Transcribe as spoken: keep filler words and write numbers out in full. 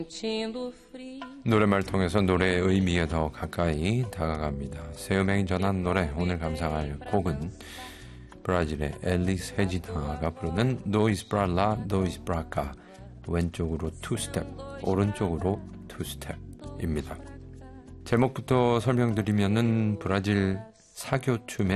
노랫말 통해서 노래의 의미에 더 가까이 다가갑니다. 새 음향이 전한 노래, 오늘 감상할 곡은 브라질의 엘리스 헤지나가 부르는 Dois pra lá, dois pra cá, 왼쪽으로 투 스텝, 오른쪽으로 투 스텝입니다. 제목부터 설명드리면은 브라질 사교춤의